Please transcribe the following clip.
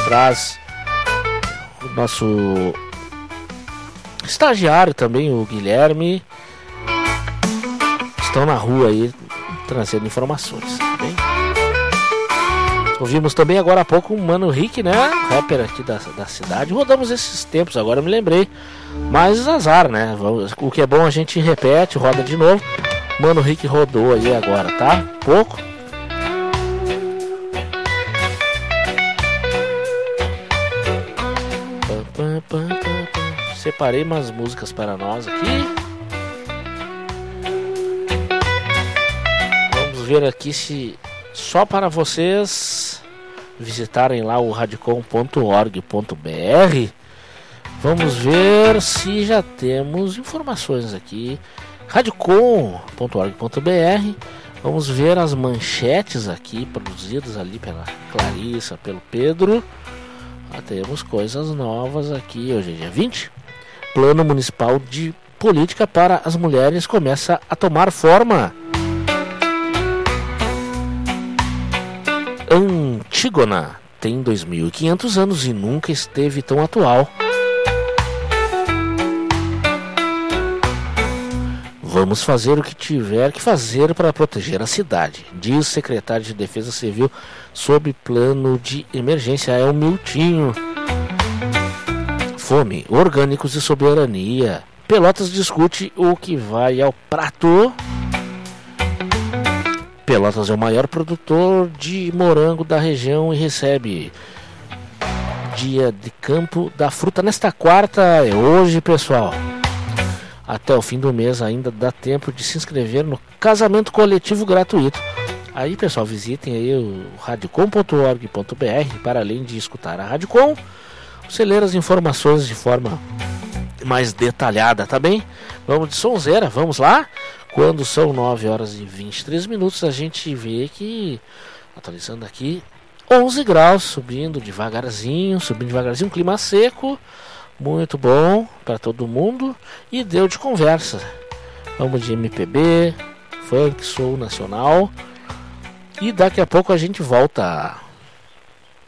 traz o nosso estagiário também, o Guilherme. Estão na rua aí trazendo informações, tá bem? Ouvimos também agora há pouco o Mano Rick, né? Rapper aqui da cidade. Rodamos esses tempos, agora eu me lembrei. Mas azar, né? O que é bom a gente repete, roda de novo. Mano Rick rodou aí agora, tá? Pouco. Separei umas músicas para nós aqui. Vamos ver aqui se só para vocês visitarem lá o radicom.org.br. Vamos ver se já temos informações aqui. radicom.org.br. Vamos ver as manchetes aqui produzidas ali pela Clarissa, pelo Pedro. Temos coisas novas aqui. Hoje é dia 20. Plano Municipal de Política para as Mulheres começa a tomar forma. Antígona tem 2.500 anos e nunca esteve tão atual. Vamos fazer o que tiver que fazer para proteger a cidade, diz secretário de Defesa Civil sob plano de emergência. É o Miltinho. Fome, orgânicos e soberania. Pelotas discute o que vai ao prato. Pelotas é o maior produtor de morango da região e recebe dia de campo da fruta nesta quarta. É hoje, pessoal. Até o fim do mês ainda dá tempo de se inscrever no casamento coletivo gratuito. Aí, pessoal, visitem aí o radicom.org.br para além de escutar a Radicom, você ler as informações de forma mais detalhada, tá bem? Vamos de sonzeira, vamos lá? Quando são 9 horas e 23 minutos, a gente vê que, atualizando aqui, 11 graus, subindo devagarzinho, clima seco. Muito bom para todo mundo. E deu de conversa. Vamos de MPB, funk, soul nacional. E daqui a pouco a gente volta.